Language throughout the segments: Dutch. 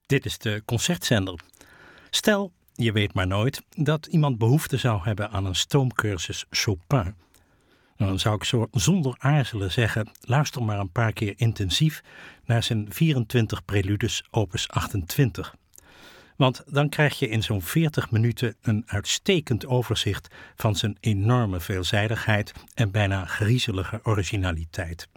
Dit is de Concertzender. Stel, je weet maar nooit, dat iemand behoefte zou hebben aan een stoomcursus Chopin. Dan zou ik zo zonder aarzelen zeggen, luister maar een paar keer intensief naar zijn 24 preludes opus 28. Want dan krijg je in zo'n 40 minuten een uitstekend overzicht van zijn enorme veelzijdigheid en bijna griezelige originaliteit.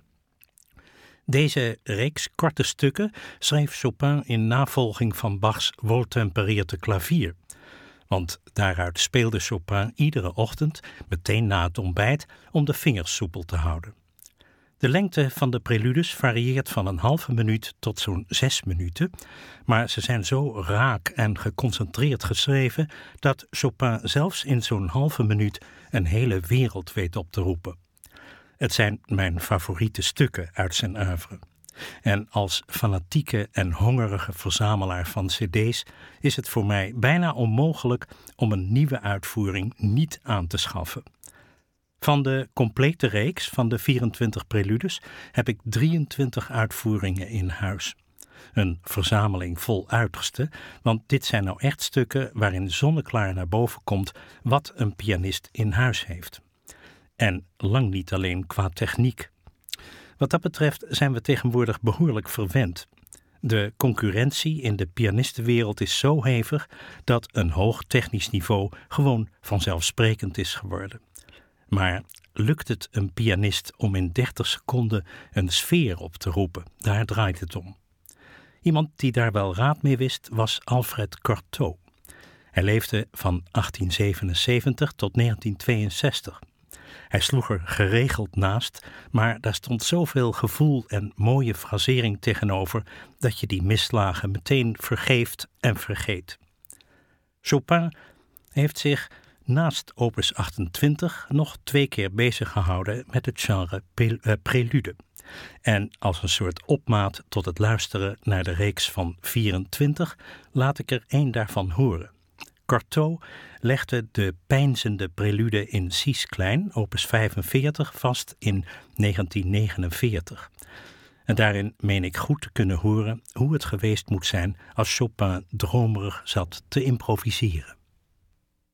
Deze reeks korte stukken schreef Chopin in navolging van Bachs weltempereerde klavier. Want daaruit speelde Chopin iedere ochtend, meteen na het ontbijt, om de vingers soepel te houden. De lengte van de preludes varieert van een halve minuut tot zo'n 6 minuten, maar ze zijn zo raak en geconcentreerd geschreven dat Chopin zelfs in zo'n halve minuut een hele wereld weet op te roepen. Het zijn mijn favoriete stukken uit zijn oeuvre. En als fanatieke en hongerige verzamelaar van cd's is het voor mij bijna onmogelijk om een nieuwe uitvoering niet aan te schaffen. Van de complete reeks van de 24 preludes heb ik 23 uitvoeringen in huis. Een verzameling vol uiterste, want dit zijn nou echt stukken waarin zonneklaar naar boven komt wat een pianist in huis heeft. En lang niet alleen qua techniek. Wat dat betreft zijn we tegenwoordig behoorlijk verwend. De concurrentie in de pianistenwereld is zo hevig dat een hoog technisch niveau gewoon vanzelfsprekend is geworden. Maar lukt het een pianist om in 30 seconden een sfeer op te roepen? Daar draait het om. Iemand die daar wel raad mee wist was Alfred Cortot. Hij leefde van 1877 tot 1962. Hij sloeg er geregeld naast, maar daar stond zoveel gevoel en mooie frasering tegenover dat je die misslagen meteen vergeeft en vergeet. Chopin heeft zich naast opus 28 nog 2 keer bezig gehouden met het genre prelude. En als een soort opmaat tot het luisteren naar de reeks van 24 laat ik er 1 daarvan horen. Cortot legde de peinzende prelude in Cis klein, opus 45, vast in 1949. En daarin meen ik goed te kunnen horen hoe het geweest moet zijn als Chopin dromerig zat te improviseren.